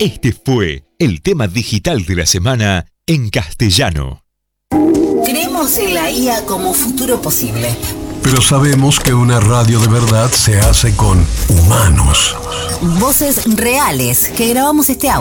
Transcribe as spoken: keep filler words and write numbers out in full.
Este fue el tema digital de la semana en castellano. Creemos en la I A como futuro posible. Pero sabemos que una radio de verdad se hace con humanos. Voces reales que grabamos este audio.